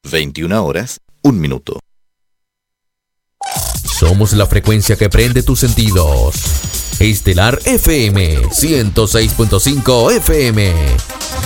21 horas, 1 minuto. Somos la frecuencia que prende tus sentidos. Estelar FM 106.5 FM.